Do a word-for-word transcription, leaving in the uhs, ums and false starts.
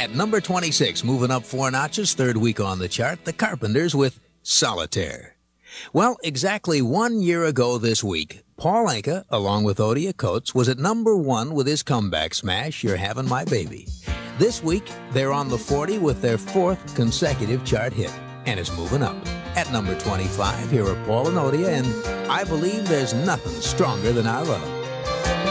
At number twenty-six, moving up four notches, third week on the chart, The Carpenters with Solitaire. Well, exactly one year ago this week, Paul Anka, along with Odia Coates, was at number one with his comeback smash, You're Having My Baby. This week, they're on the forty with their fourth consecutive chart hit, and is moving up. At number twenty-five, here are Paul and Odia, and I Believe There's Nothing Stronger Than Our Love.